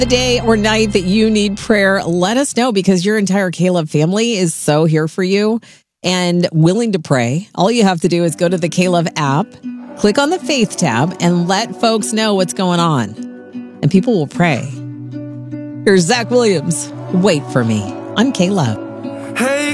The day or night that you need prayer, let us know because your entire Caleb family is so here for you and willing to pray. All you have to do is go to the Caleb app, click on the Faith tab, and let folks know what's going on. And people will pray. Here's Zach Williams. Wait for me on Caleb. Hey.